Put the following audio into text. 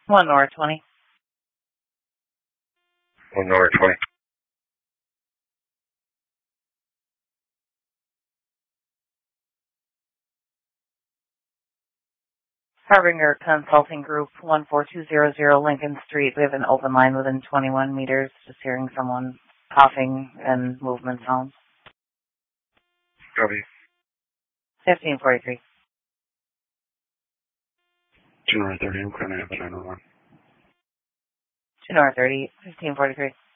1 North 20. 1 North 20. Harbinger Consulting Group, 14200 Lincoln Street. We have an open line within 21 meters. Just hearing someone coughing and movement sounds. Copy. 1543. 2 North 30, I'm going to have a 911. 2 North 30, 1543.